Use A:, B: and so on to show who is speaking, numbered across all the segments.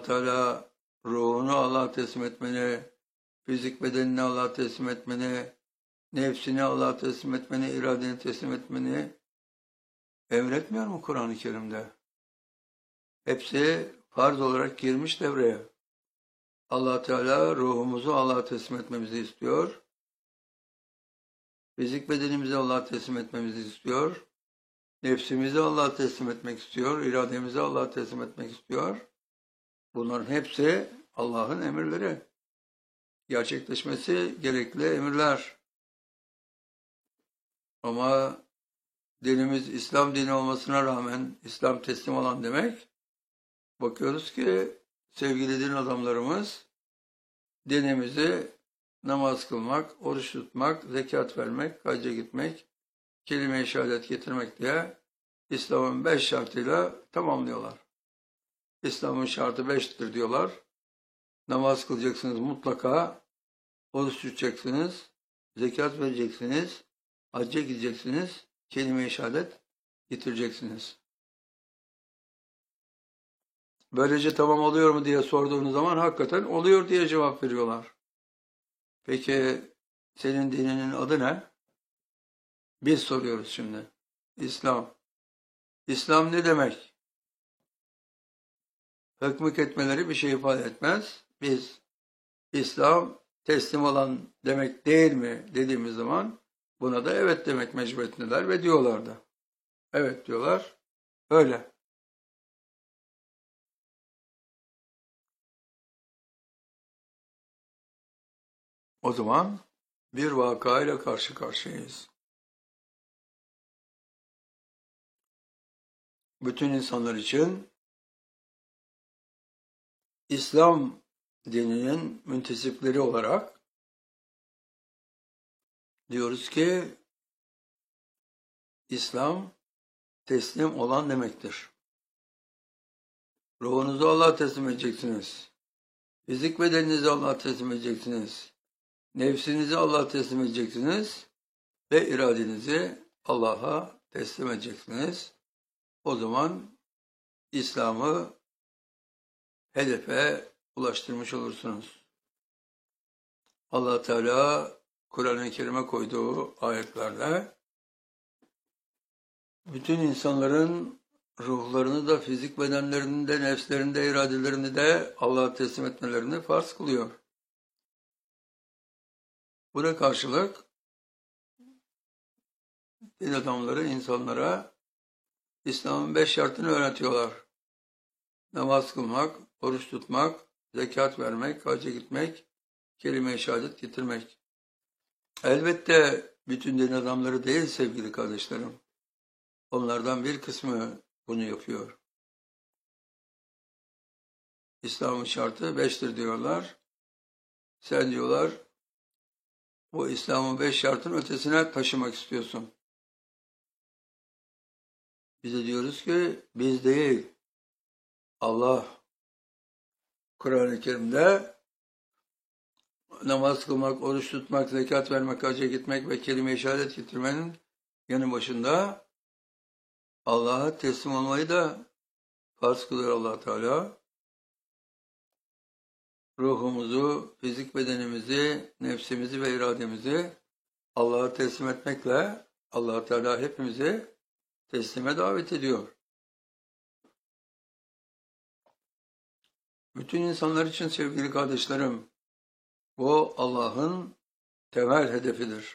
A: Allah Teala ruhunu Allah'a teslim etmeni, fizik bedenini Allah'a teslim etmeni, nefsini Allah'a teslim etmeni, iradeni teslim etmeni emretmiyor mu Kur'an-ı Kerim'de? Hepsi farz olarak girmiş devreye. Allah Teala ruhumuzu Allah'a teslim etmemizi istiyor. Fizik bedenimizi Allah'a teslim etmemizi istiyor. Nefsimizi Allah'a teslim etmek istiyor. İrademizi Allah'a teslim etmek istiyor. Bunların hepsi Allah'ın emirleri. Gerçekleşmesi gerekli emirler. Ama dinimiz İslam dini olmasına rağmen İslam teslim olan demek, bakıyoruz ki sevgili din adamlarımız dinimizi namaz kılmak, oruç tutmak, zekat vermek, hacca gitmek, kelime-i şehadet getirmek diye İslam'ın 5 şartıyla tamamlıyorlar. İslam'ın şartı 5'tir diyorlar. Namaz kılacaksınız mutlaka, oruç tutacaksınız, zekat vereceksiniz, hacca gideceksiniz, kelime-i şehadet getireceksiniz. Böylece tamam oluyor mu diye sorduğunuz zaman hakikaten oluyor diye cevap veriyorlar. Peki senin dininin adı ne? Biz soruyoruz şimdi. İslam. İslam ne demek? Hükmük etmeleri bir şey ifade etmez. Biz İslam teslim olan demek değil mi dediğimiz zaman buna da evet demek mecburiyetindeler ve diyorlar da. Evet diyorlar. Öyle. O zaman bir vakayla karşı karşıyayız. Bütün insanlar için İslam dininin müntesipleri olarak diyoruz ki İslam teslim olan demektir. Ruhunuzu Allah'a teslim edeceksiniz. Fizik bedeninizi Allah'a teslim edeceksiniz. Nefsinizi Allah'a teslim edeceksiniz. Ve iradenizi Allah'a teslim edeceksiniz. O zaman İslam'ı hedefe ulaştırmış olursunuz. Allah Teala Kur'an-ı Kerim'e koyduğu ayetlerde bütün insanların ruhlarını da fizik bedenlerini de nefslerini de iradelerini de Allah'a teslim etmelerini farz kılıyor. Buna karşılık din adamları insanlara İslam'ın 5 şartını öğretiyorlar. Namaz kılmak, oruç tutmak, zekat vermek, hacca gitmek, kelime-i şehadet getirmek. Elbette bütün din adamları değil sevgili kardeşlerim. Onlardan bir kısmı bunu yapıyor. İslam'ın şartı 5'tir diyorlar. Sen diyorlar bu İslam'ın 5 şartın ötesine taşımak istiyorsun. Biz de diyoruz ki biz değil. Allah Kur'an-ı Kerim'de namaz kılmak, oruç tutmak, zekat vermek, hacca gitmek ve kelime-i şehadet getirmenin yanı başında Allah'a teslim olmayı da farz kılıyor Allah Teala. Ruhumuzu, fizik bedenimizi, nefsimizi ve irademizi Allah'a teslim etmekle Allah Teala hepimizi teslime davet ediyor. Bütün insanlar için sevgili kardeşlerim, bu Allah'ın temel hedefidir.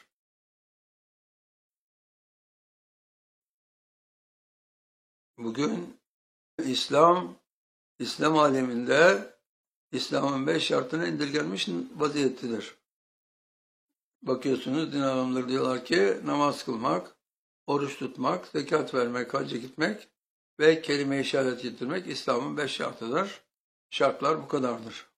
A: Bugün İslam aleminde İslam'ın 5 şartına indirgenmiş vaziyettedir. Bakıyorsunuz din adamları diyorlar ki namaz kılmak, oruç tutmak, zekat vermek, hacca gitmek ve kelime-i şehadet getirmek İslam'ın 5 şartıdır. Şartlar bu kadardır.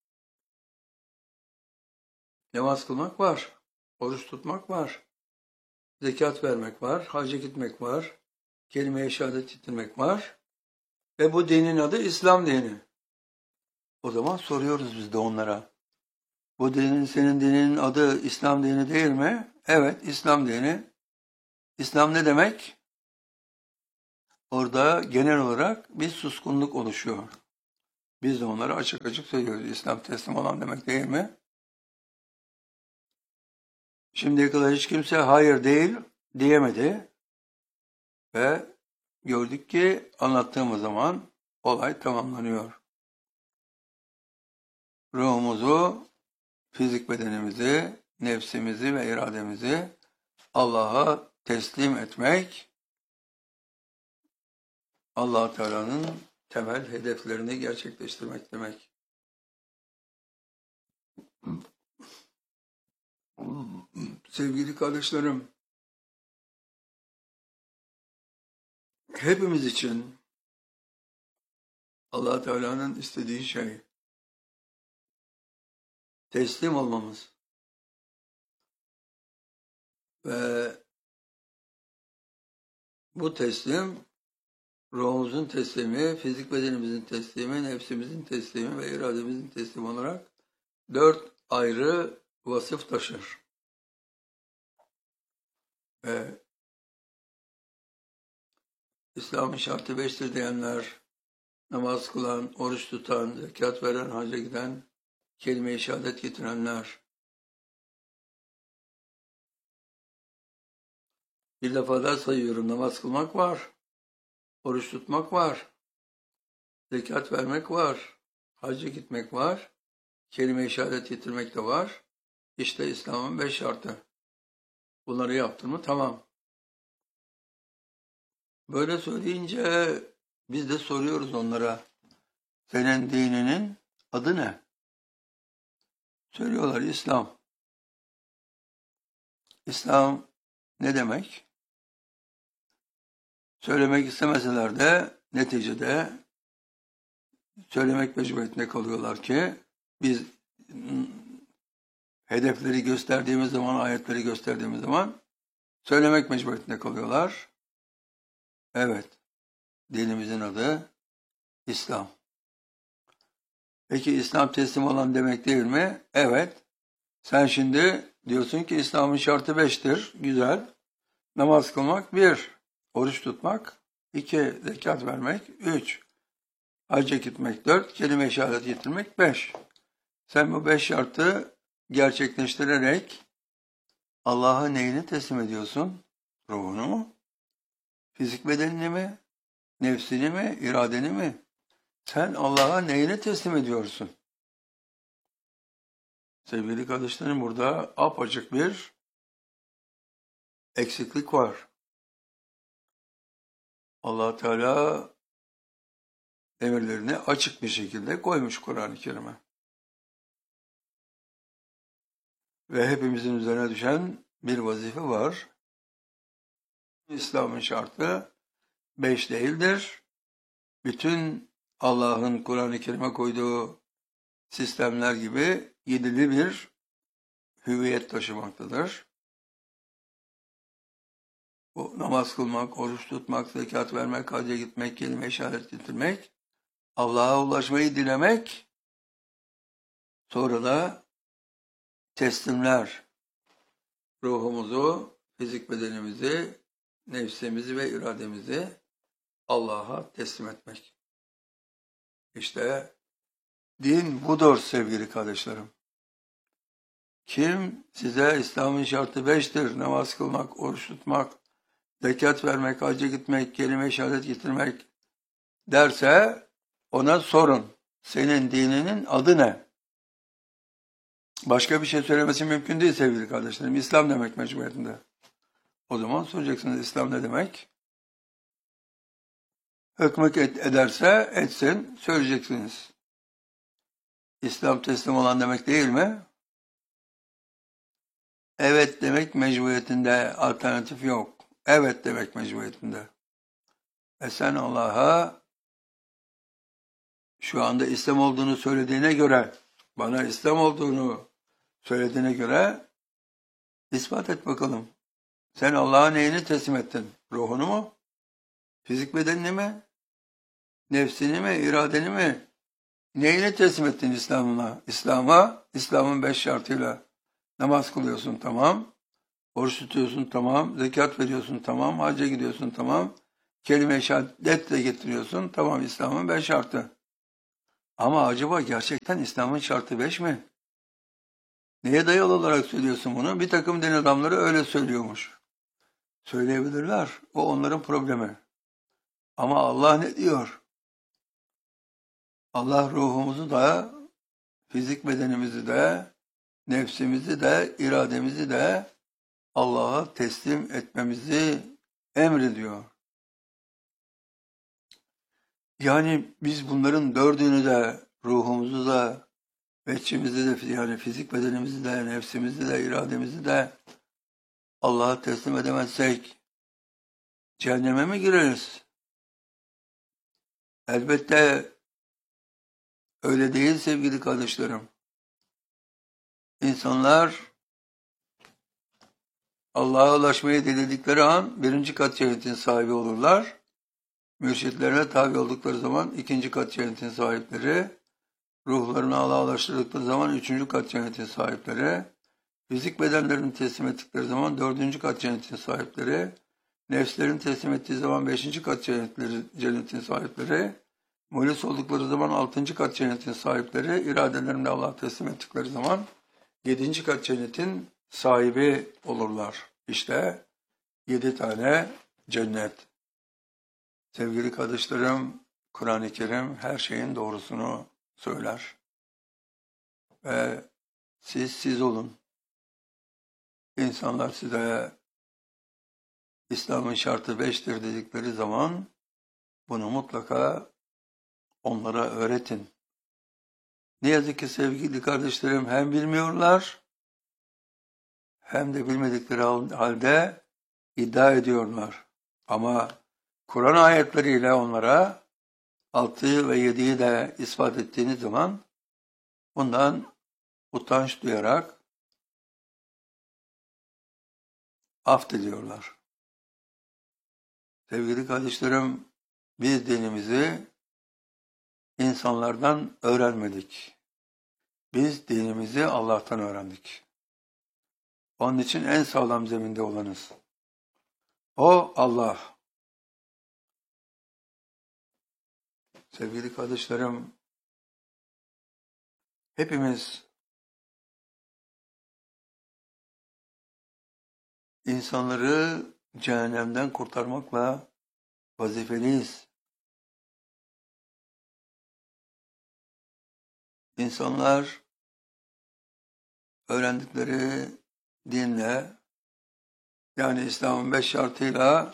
A: Namaz kılmak var, oruç tutmak var, zekat vermek var, hacca gitmek var, kelime-i şehadet getirmek var ve bu dinin adı İslam dini. O zaman soruyoruz biz de onlara. Bu dinin, senin dininin adı İslam dini değil mi? Evet, İslam dini. İslam ne demek? Orada genel olarak bir suskunluk oluşuyor. Biz de onlara açık açık söylüyoruz. İslam teslim olan demek değil mi? Şimdiye kadar hiç kimse hayır değil diyemedi ve gördük ki anlattığımız zaman olay tamamlanıyor. Ruhumuzu, fizik bedenimizi, nefsimizi ve irademizi Allah'a teslim etmek, Allah Teala'nın temel hedeflerini gerçekleştirmek demek. Sevgili kardeşlerim, hepimiz için Allah Teala'nın istediği şey teslim olmamız ve bu teslim ruhumuzun teslimi, fizik bedenimizin teslimi, nefsimizin teslimi ve irademizin teslimi olarak 4 ayrı vasıf taşır. Ve İslam'ın şartı 5'tir diyenler, namaz kılan, oruç tutan, zekat veren, hacca giden, kelime-i şehadet getirenler, bir defa daha sayıyorum, namaz kılmak var, oruç tutmak var, zekat vermek var, hacca gitmek var, kelime-i şehadet getirmek de var. İşte İslam'ın 5 şartı. Bunları yaptın mı? Tamam. Böyle söyleyince biz de soruyoruz onlara, senin dininin adı ne? Söylüyorlar İslam. İslam ne demek? Söylemek istemeseler de neticede söylemek mecburiyetinde kalıyorlar ki biz hedefleri gösterdiğimiz zaman, ayetleri gösterdiğimiz zaman söylemek mecburiyetinde kalıyorlar. Evet, dinimizin adı İslam. Peki İslam teslim olan demek değil mi? Evet. Sen şimdi diyorsun ki İslam'ın şartı 5'tir. Güzel. Namaz kılmak 1. Oruç tutmak 2. Zekat vermek 3. Hacca gitmek 4. Kelime-i şehadet getirmek 5. Sen bu 5 şartı gerçekleştirerek Allah'a neyini teslim ediyorsun? Ruhunu mu? Fizik bedenini mi? Nefsini mi? İradeni mi? Sen Allah'a neyini teslim ediyorsun? Sevgili kardeşlerim, burada apaçık bir eksiklik var. Allah Teala emirlerini açık bir şekilde koymuş Kur'an-ı Kerim'e. Ve hepimizin üzerine düşen bir vazife var. İslam'ın şartı 5 değildir. Bütün Allah'ın Kur'an-ı Kerim'e koyduğu sistemler gibi 7'li bir hüviyet taşımaktadır. Bu namaz kılmak, oruç tutmak, zekat vermek, hacca gitmek, kelime-i şehadet getirmek, Allah'a ulaşmayı dilemek, sonra da teslimler, ruhumuzu, fizik bedenimizi, nefsimizi ve irademizi Allah'a teslim etmek. İşte din budur sevgili kardeşlerim. Kim size İslam'ın şartı 5'tir, namaz kılmak, oruç tutmak, zekat vermek, hacca gitmek, kelime-i şehadet getirmek derse ona sorun. Senin dininin adı ne? Başka bir şey söylemesi mümkün değil sevgili kardeşlerim. İslam demek mecburiyetinde. O zaman soracaksınız İslam ne demek? Hükmük ederse etsin, söyleyeceksiniz. İslam teslim olan demek değil mi? Evet demek mecburiyetinde, alternatif yok. Evet demek mecburiyetinde. Sen Allah'a şu anda İslam olduğunu söylediğine göre, bana İslam olduğunu söylediğine göre ispat et bakalım. Sen Allah'a neyini teslim ettin? Ruhunu mu? Fizik bedenini mi? Nefsini mi? İradeni mi? Neyini teslim ettin İslam'a? İslam'ın 5 şartıyla. Namaz kılıyorsun, tamam. Oruç tutuyorsun, tamam. Zekat veriyorsun, tamam. Hacca gidiyorsun, tamam. Kelime-i şehadet de getiriyorsun, tamam. İslam'ın 5 şartı. Ama acaba gerçekten İslam'ın şartı 5 mi? Neye dayalı olarak söylüyorsun bunu? Bir takım din adamları öyle söylüyormuş. Söyleyebilirler. O onların problemi. Ama Allah ne diyor? Allah ruhumuzu da, fizik bedenimizi de, nefsimizi de, irademizi de Allah'a teslim etmemizi emrediyor. Yani biz bunların dördünü de, ruhumuzu da, veçimizi de, yani fizik bedenimizi de, nefsimizi de, irademizi de Allah'a teslim edemezsek cehenneme mi gireriz? Elbette öyle değil sevgili kardeşlerim. İnsanlar Allah'a ulaşmayı diledikleri an birinci kat cennetin sahibi olurlar. Mürşitlerine tabi oldukları zaman ikinci kat cennetin sahipleri, ruhlarını Allah'a ulaştırdıkları zaman üçüncü kat cennetin sahipleri, fizik bedenlerini teslim ettikleri zaman dördüncü kat cennetin sahipleri, nefslerini teslim ettiği zaman beşinci kat cennetin sahipleri, muhlis oldukları zaman altıncı kat cennetin sahipleri, iradelerini de Allah'a teslim ettikleri zaman yedinci kat cennetin sahibi olurlar. İşte 7 tane cennet. Sevgili kardeşlerim, Kur'an-ı Kerim her şeyin doğrusunu söyler. Ve siz olun. İnsanlar size İslam'ın şartı 5'tir dedikleri zaman bunu mutlaka onlara öğretin. Ne yazık ki sevgili kardeşlerim hem bilmiyorlar hem de bilmedikleri halde iddia ediyorlar. Ama Kur'an ayetleriyle onlara 6 ve 7'yi de ispat ettiğiniz zaman bundan utanç duyarak af diliyorlar. Sevgili kardeşlerim, biz dinimizi insanlardan öğrenmedik. Biz dinimizi Allah'tan öğrendik. Onun için en sağlam zeminde olanız. O Allah. Sevgili kardeşlerim, hepimiz insanları cehennemden kurtarmakla vazifeliyiz. İnsanlar öğrendikleri dinle, yani İslam'ın 5 şartıyla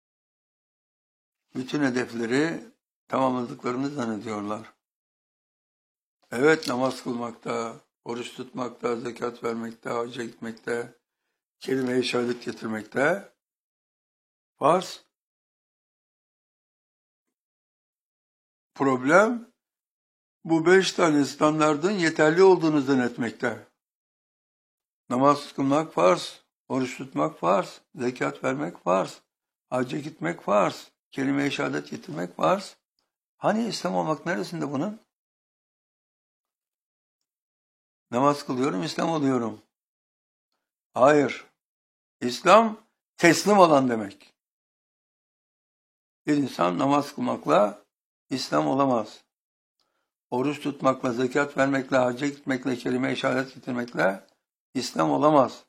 A: bütün hedefleri tamamladıklarını zannediyorlar. Evet, namaz kılmakta, oruç tutmakta, zekat vermekte, hacca gitmekte, kelime-i şehadet getirmekte farz. Problem bu 5 tane standardın yeterli olduğunu zannetmekte. Namaz kılmak farz, oruç tutmak farz, zekat vermek farz, hacca gitmek farz, kelime-i şehadet getirmek farz. Hani İslam olmak neresinde bunun? Namaz kılıyorum, İslam oluyorum. Hayır. İslam teslim olan demek. Bir insan namaz kılmakla İslam olamaz. Oruç tutmakla, zekat vermekle, hacca gitmekle, kelime-i şehadet getirmekle İslam olamaz.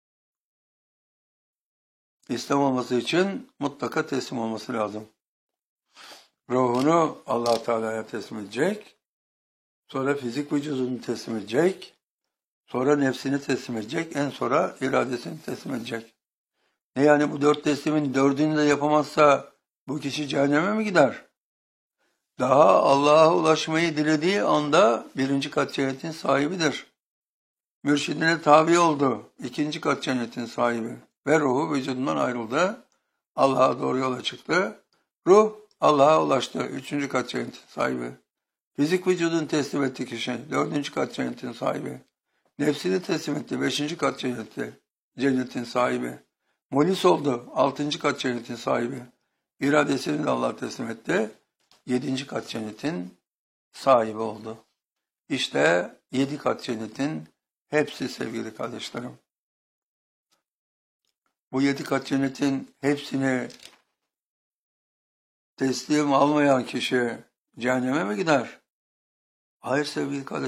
A: İslam olması için mutlaka teslim olması lazım. Ruhunu Allah Teala'ya teslim edecek, sonra fizik vücudunu teslim edecek, sonra nefsini teslim edecek, en sonra iradesini teslim edecek. Ne yani bu 4 teslimin 4'ünü de yapamazsa bu kişi cehenneme mi gider? Daha Allah'a ulaşmayı dilediği anda birinci kat cennetin sahibidir. Mürşidine tabi oldu, ikinci kat cennetin sahibi. Ve ruhu vücudundan ayrıldı, Allah'a doğru yola çıktı. Ruh Allah'a ulaştı, üçüncü kat cennetin sahibi. Fizik vücudunu teslim etti kişi, dördüncü kat cennetin sahibi. Nefsini teslim etti, beşinci kat cennetin sahibi. Mulis oldu, altıncı kat cennetin sahibi. İradesini de Allah'a teslim etti, yedinci kat cennetin sahibi oldu. İşte 7 kat cennetin hepsi sevgili kardeşlerim. Bu 7 kat cennetin hepsini teslim almayan kişi cehenneme mi gider? Hayır sevgili kardeşim.